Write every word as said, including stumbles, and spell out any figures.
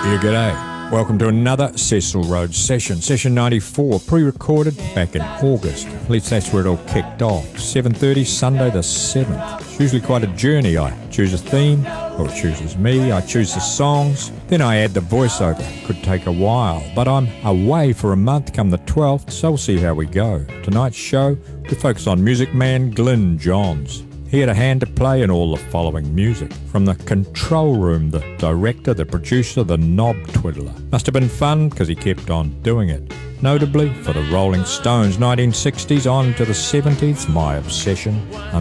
Yeah, g'day. Welcome to another Cecil Rhodes session, session ninety-four, pre-recorded back in August. At least that's where it all kicked off. seven thirty, Sunday the seventh. It's usually quite a journey. I choose a theme, or it chooses me. I choose the songs, then I add the voiceover. Could take a while, but I'm away for a month come the twelfth, so we'll see how we go. Tonight's show, we focus on music man Glyn Johns. He had a hand to play in all the following music. From the control room, the director, the producer, the knob twiddler. Must have been fun because he kept on doing it. Notably for the Rolling Stones, nineteen sixties on to the seventies, my obsession.